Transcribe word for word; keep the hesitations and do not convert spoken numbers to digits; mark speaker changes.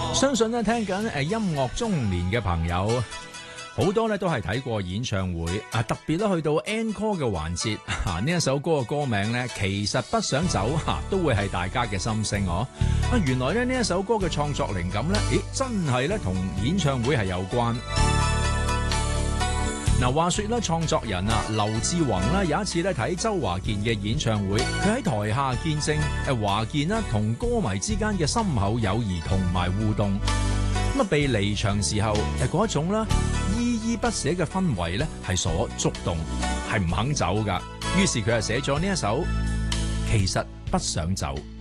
Speaker 1: 相信咧聽緊誒音樂中年嘅朋友，好多咧都係睇過演唱會啊，特別咧去到 encore 嘅環節啊，呢一首歌嘅歌名咧，其實不想走嚇、啊，都會係大家嘅心聲哦。啊，原來咧呢一首歌嘅創作靈感咧，咦真係咧同演唱會係有關。嗱，話說咧，創作人啊，劉志宏啦，有一次咧睇周華健嘅演唱會，佢喺台下見證誒華健啦同歌迷之間嘅深厚友誼同埋互動，咁啊被離場時候誒嗰一種啦依依不捨嘅氛圍咧係所觸動，係唔肯走噶，於是佢就寫咗呢一首其實不想走。